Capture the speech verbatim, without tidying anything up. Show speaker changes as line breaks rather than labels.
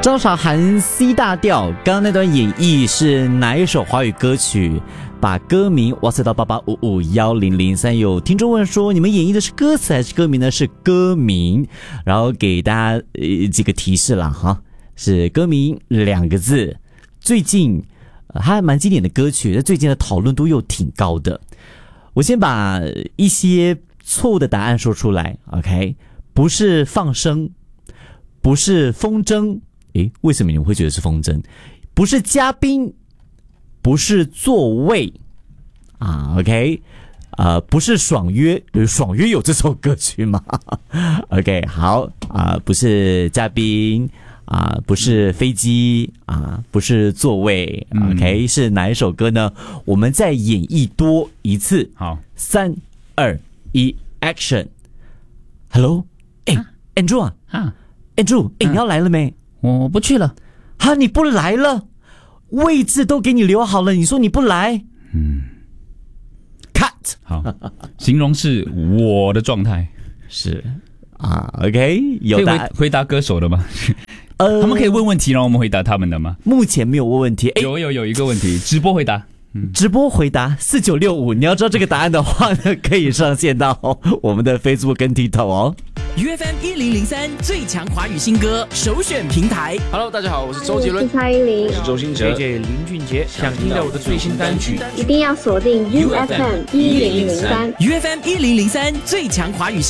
张韶涵 C 大调，刚刚那段演绎是哪一首华语歌曲？把歌名哇塞到八八五五幺零零三，有听众问说，你们演绎的是歌词还是歌名呢？是歌名，然后给大家、呃、几个提示啦哈，是歌名两个字，最近、呃、还蛮经典的歌曲，在最近的讨论度又挺高的。我先把一些错误的答案说出来 ，OK， 不是放生，不是风筝，诶，为什么你们会觉得是风筝？不是嘉宾。不是座位啊 ，OK， 呃，不是爽约，爽约有这首歌曲吗？OK， 好啊、呃，不是嘉宾啊、呃，不是飞机啊、呃，不是座位、嗯、，OK， 是哪一首歌呢？我们再演绎多一次。
好，
三二一 ，Action！Hello， 哎、欸啊、，Andrew 啊，啊 ，Andrew， 哎、欸啊，你要来了没？
我不去了。
哈，你不来了？位置都给你留好了，你说你不来？嗯 ，cut。
好，形容是我的状态
是啊 ，OK， 有答案。
回答歌手的吗？呃，他们可以问问题，然后我们回答他们的吗？
目前没有问问题。
有有有一个问题，直播回答。
嗯、直播回答四九六五，你要知道这个答案的话呢，可以上线到我们的 Facebook 跟 TikTok 哦。
U F M 一零零三最强华语新歌首选平台。
Hello， 大家好，我是周杰伦，
我是蔡依林，
我是周兴哲
，J J 林俊杰。想听到我的最新单曲，
一定要锁定 U F M 一零零三。
U F M 一零零三最强华语新